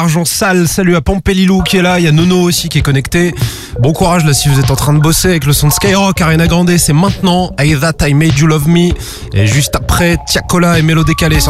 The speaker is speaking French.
Argent sale, salut à Pampelilou qui est là, il y a Nono aussi qui est connecté. Bon courage là si vous êtes en train de bosser avec le son de Skyrock, Ariana Grande, c'est maintenant I That I Made You Love Me. Et juste après, Tiakola et Mélo Décalé.